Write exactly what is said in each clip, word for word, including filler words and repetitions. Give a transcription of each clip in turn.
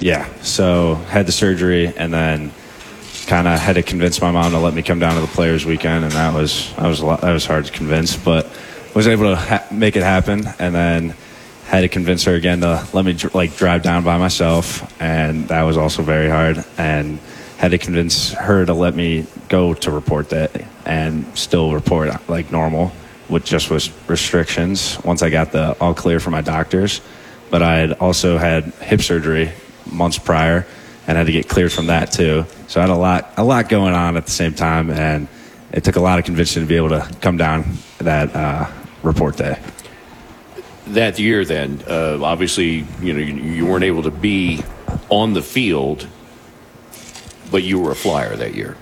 Yeah, so had the surgery and then kind of had to convince my mom to let me come down to the Players Weekend, and that was that was a lot, that was hard to convince, but was able to ha- make it happen, and then had to convince her again to let me dr- like drive down by myself, and that was also very hard, and had to convince her to let me go to report day and still report like normal with just with restrictions once I got the all clear from my doctors. But I had also had hip surgery months prior and had to get cleared from that too. So I had a lot a lot going on at the same time, and it took a lot of convincing to be able to come down that uh, report day. That year then, uh, obviously, you know, you, you weren't able to be on the field, but you were a flyer that year.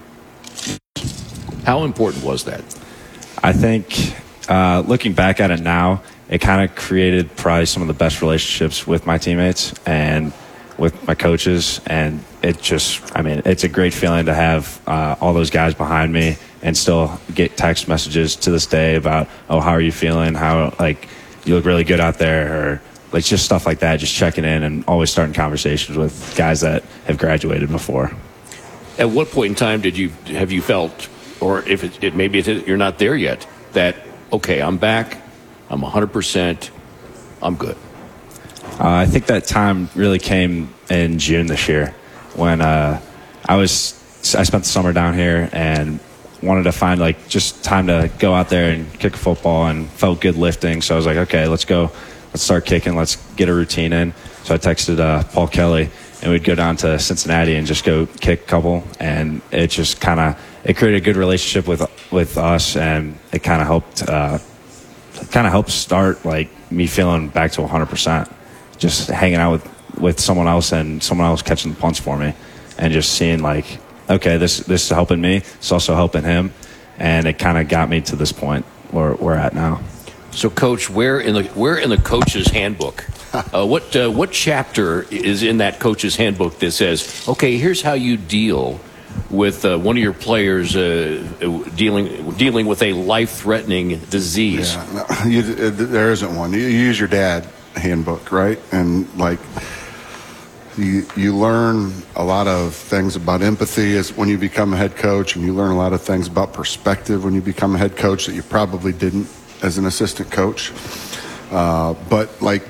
How important was that? I think uh, looking back at it now, it kind of created probably some of the best relationships with my teammates and with my coaches. And it just, I mean, it's a great feeling to have uh, all those guys behind me and still get text messages to this day about, oh, how are you feeling? How, like, you look really good out there, or like just stuff like that, just checking in and always starting conversations with guys that have graduated before. At what point in time did you have you felt, or if it, it maybe it, you're not there yet, that, okay, I'm back, I'm one hundred percent, I'm good? Uh, I think that time really came in June this year when uh, I was I spent the summer down here and wanted to find like just time to go out there and kick a football, and felt good lifting. So I was like, okay, let's go, let's start kicking, let's get a routine in. So I texted uh, Paul Kelly, and we'd go down to Cincinnati and just go kick a couple, and it just kind of it created a good relationship with with us, and it kind of helped uh, kind of helped start like me feeling back to one hundred percent. Just hanging out with, with someone else and someone else catching the punts for me, and just seeing like, okay, this this is helping me, it's also helping him, and it kind of got me to this point where we're at now. So, Coach, where in the where in the coach's handbook, uh, what uh, what chapter is in that coach's handbook that says, okay, here's how you deal with uh, one of your players uh, dealing dealing with a life-threatening disease? Yeah, no, you, there isn't one. You use your dad handbook, right? And like you you learn a lot of things about empathy as when you become a head coach, and you learn a lot of things about perspective when you become a head coach that you probably didn't as an assistant coach. Uh, but like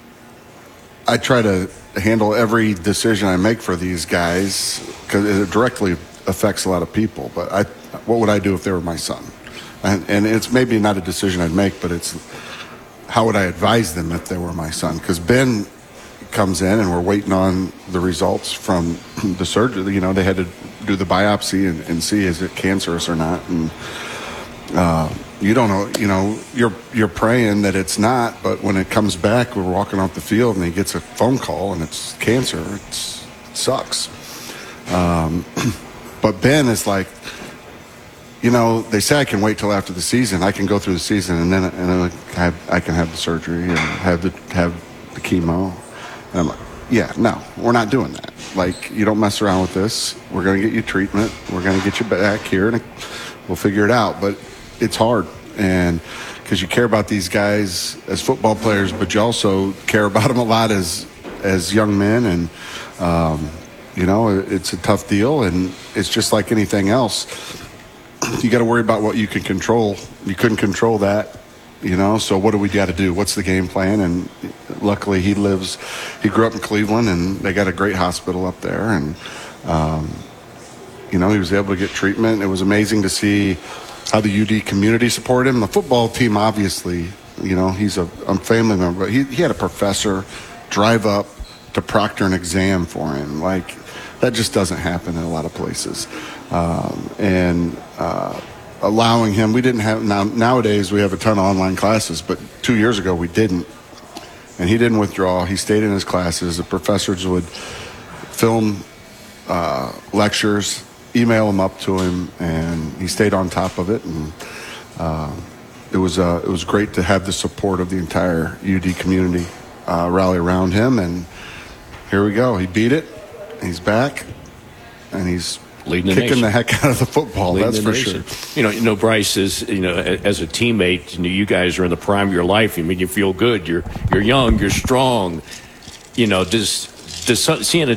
I try to handle every decision I make for these guys because it directly affects a lot of people. But I, what would I do if they were my son? And, and it's maybe not a decision I'd make, but it's how would I advise them if they were my son? Because Ben comes in and we're waiting on the results from the surgery. You know, they had to do the biopsy and, and see is it cancerous or not. And uh, you don't know, you know, you're you're praying that it's not, but when it comes back, we're walking off the field and he gets a phone call and it's cancer. It's, it sucks. Um, but Ben is like, you know, they say I can wait till after the season. I can go through the season and then and then I, have, I can have the surgery and have the have the chemo. And I'm like, yeah, no, we're not doing that. Like, you don't mess around with this. We're going to get you treatment. We're going to get you back here and we'll figure it out. But it's hard, and because you care about these guys as football players, but you also care about them a lot as as young men, and um, you know, it's a tough deal, and it's just like anything else. You got to worry about what you can control. You couldn't control that, you know. So what do we got to do? What's the game plan? And luckily, he lives. He grew up in Cleveland, and they got a great hospital up there, and um, you know, he was able to get treatment. It was amazing to see how the U D community supported him. The football team, obviously, you know, he's a, a family member, but he, he had a professor drive up to proctor an exam for him. Like, that just doesn't happen in a lot of places. Um, and uh, allowing him, we didn't have, now nowadays we have a ton of online classes, but two years ago we didn't. And he didn't withdraw. He stayed in his classes. The professors would film uh, lectures, email them up to him, and he stayed on top of it. And uh, it was uh, it was great to have the support of the entire U D community uh, rally around him. And here we go. He beat it. He's back, and he's leading the kicking nation. the heck out of the football. Leading that's the for nation. sure. You know, you know, Bryce is, you know, as a teammate, you know, you guys are in the prime of your life. I mean, you feel good. You're you're young. You're strong. You know, does does seeing a